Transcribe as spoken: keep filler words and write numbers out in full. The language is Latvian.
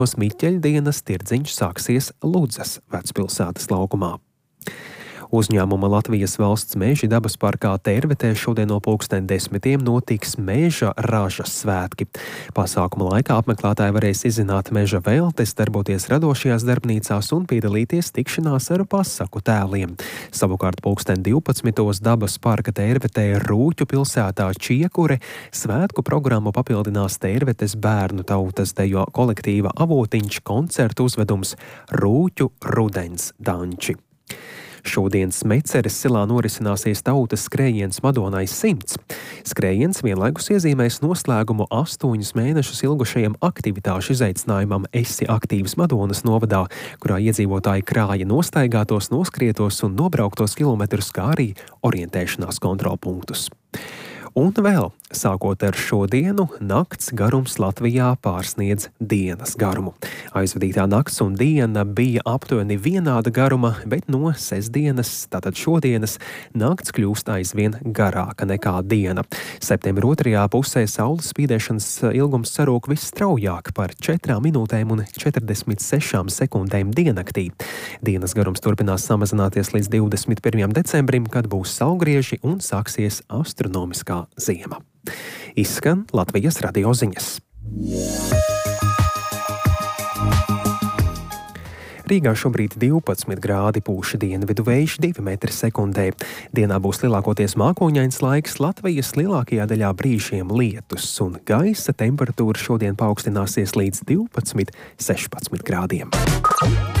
Miķeļdienas tirdziņš sāksies Ludzas vecpilsētas laukumā. Uzņēmuma Latvijas valsts meži dabas parkā Tērvetē šodien no pulksten desmitiem notiks meža ražas svētki. Pasākuma laikā apmeklētāji varēs izzināt meža veltes, darboties radošajās darbnīcās un piedalīties tikšanās ar pasaku tēliem. Savukārt pulksten divpadsmitos dabas parka Tērvetē Rūķu pilsētā Čiekure svētku programmu papildinās Tērvetes bērnu tautas dejo kolektīva Avotiņš koncertu uzvedums Rūķu rudens danči. Šodien Smeceres silā norisināsies tautas skrējiens Madonai simts. Skrējiens vienlaikus iezīmēs noslēgumu astoņus mēnešus ilgušajam aktivitāšu izaicinājumam Esi aktīvs Madonas novadā, kurā iedzīvotāji krāja nostaigātos, noskrietos un nobrauktos kilometrus, kā arī orientēšanās kontrolpunktus. Un vēl, sākot ar šodienu, nakts garums Latvijā pārsniedz dienas garumu. Aizvadītā nakts un diena bija aptuveni vienāda garuma, bet no sestdienas, tātad šodienas, nakts kļūst aizvien garāka nekā diena. Septembra otrajā pusē saules spīdēšanas ilgums sarūk visstraujāk par četrām minūtēm un četrdesmit sešām sekundēm diennaktī. Dienas garums turpinās samazināties līdz divdesmit pirmajam decembrim, kad būs saulgrieži un sāksies astronomiskā ziema. Izskan Latvijas radio ziņas. Rīgā šobrīd divpadsmit grādi, pūš dienvidu vējš divi metri sekundē. Dienā būs lielākoties mākoņains laiks, Latvijas lielākajā daļā brīžiem lietus, un gaisa temperatūra šodien paaugstināsies līdz divpadsmit sešpadsmit grādiem.